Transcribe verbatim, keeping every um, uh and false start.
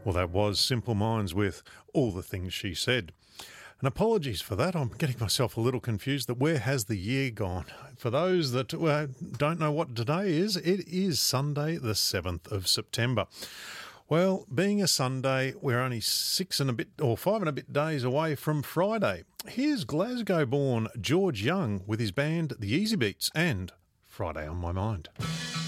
Well, that was Simple Minds with All the Things She Said. And apologies for that. I'm getting myself a little confused that where has the year gone? For those that uh, don't know what today is, it is Sunday the seventh of September. Well, being a Sunday, we're only six and a bit or five and a bit days away from Friday. Here's Glasgow-born George Young with his band The Easy Beats and Friday on My Mind.